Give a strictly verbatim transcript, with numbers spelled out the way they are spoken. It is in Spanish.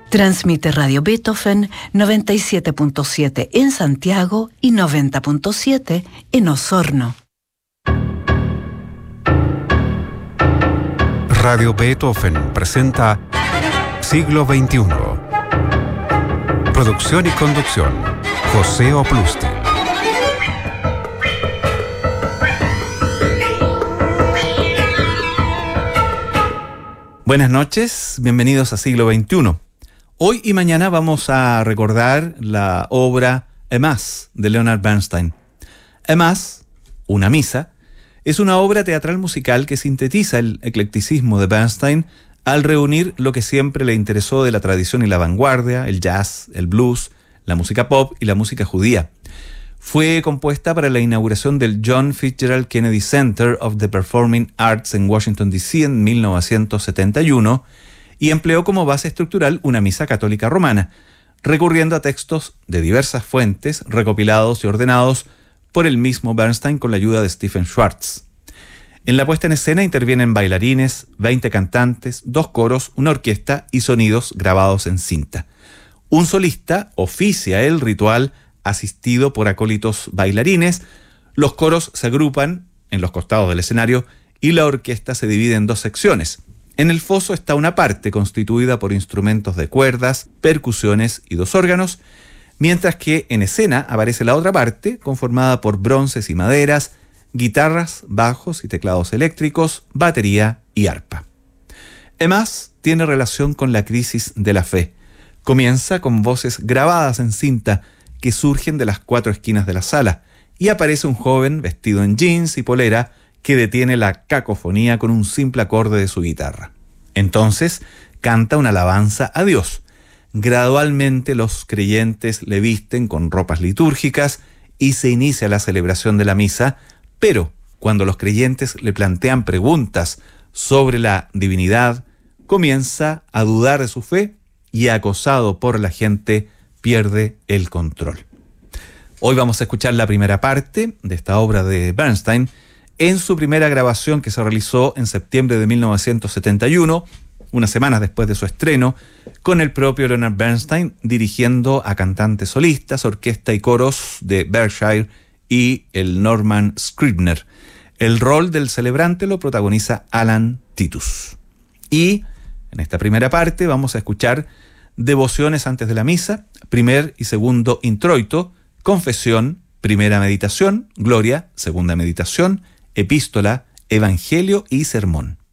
Transmite Radio Beethoven noventa y siete punto siete en Santiago y noventa punto siete en Osorno. Radio Beethoven presenta Siglo veintiuno. Producción y conducción, José Oplustil. Buenas noches, bienvenidos a Siglo veintiuno. Hoy y mañana vamos a recordar la obra A Mass de Leonard Bernstein. A Mass, una misa, es una obra teatral musical que sintetiza el eclecticismo de Bernstein al reunir lo que siempre le interesó de la tradición y la vanguardia, el jazz, el blues, la música pop y la música judía. Fue compuesta para la inauguración del John Fitzgerald Kennedy Center of the Performing Arts en Washington, D C en mil novecientos setenta y uno y empleó como base estructural una misa católica romana, recurriendo a textos de diversas fuentes recopilados y ordenados por el mismo Bernstein con la ayuda de Stephen Schwartz. En la puesta en escena intervienen bailarines, veinte cantantes, dos coros, una orquesta y sonidos grabados en cinta. Un solista oficia el ritual asistido por acólitos bailarines. Los coros se agrupan en los costados del escenario y la orquesta se divide en dos secciones. En el foso está una parte constituida por instrumentos de cuerdas, percusiones y dos órganos, mientras que en escena aparece la otra parte, conformada por bronces y maderas, guitarras, bajos y teclados eléctricos, batería y arpa. Además, tiene relación con la crisis de la fe. Comienza con voces grabadas en cinta que surgen de las cuatro esquinas de la sala, y aparece un joven vestido en jeans y polera que detiene la cacofonía con un simple acorde de su guitarra. Entonces, canta una alabanza a Dios. Gradualmente los creyentes le visten con ropas litúrgicas y se inicia la celebración de la misa, pero cuando los creyentes le plantean preguntas sobre la divinidad, comienza a dudar de su fe y, acosado por la gente, pierde el control. Hoy vamos a escuchar la primera parte de esta obra de Bernstein en su primera grabación que se realizó en septiembre de mil novecientos setenta y uno, unas semanas después de su estreno, con el propio Leonard Bernstein dirigiendo a cantantes solistas, orquesta y coros de Berkshire y el Norman Scribner. El rol del celebrante lo protagoniza Alan Titus. Y en esta primera parte vamos a escuchar devociones antes de la misa, primer y segundo introito, confesión, primera meditación, gloria, segunda meditación, epístola, evangelio y sermón.